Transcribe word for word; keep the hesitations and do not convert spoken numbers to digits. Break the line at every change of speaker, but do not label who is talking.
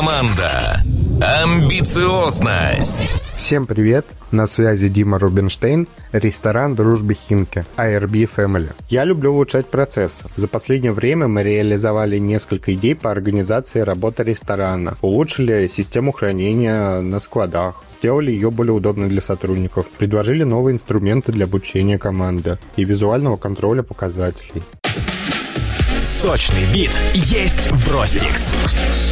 Команда. Амбициозность.
Всем привет, на связи Дима Рубинштейн, ресторан «Дружбы Химки», эй ар би Family. Я люблю улучшать процессы. За последнее время мы реализовали несколько идей по организации работы ресторана, улучшили систему хранения на складах, сделали ее более удобной для сотрудников, предложили новые инструменты для обучения команды и визуального контроля показателей.
Сочный бит есть в Ростикс.